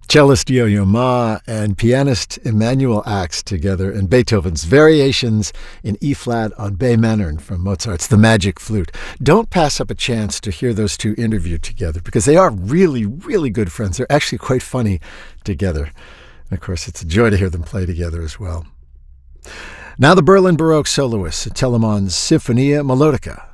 Cellist Yo-Yo Ma and pianist Emanuel Ax together in Beethoven's Variations in E-flat on B minor from Mozart's The Magic Flute. Don't pass up a chance to hear those two interviewed together because they are really, really good friends. They're actually quite funny together. And of course, it's a joy to hear them play together as well. Now the Berlin Baroque soloists, Telemann's Sinfonia Melodica,